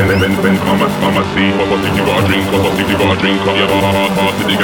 when, come and see. Pussy, you got a drink, pussy, you got a drink, yeah, pass it,